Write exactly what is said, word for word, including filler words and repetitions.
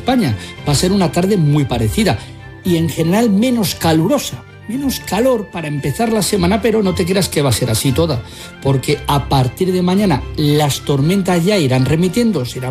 España. Va a ser una tarde muy parecida y en general menos calurosa. Menos calor para empezar la semana, pero no te creas que va a ser así toda, porque a partir de mañana las tormentas ya irán remitiendo, será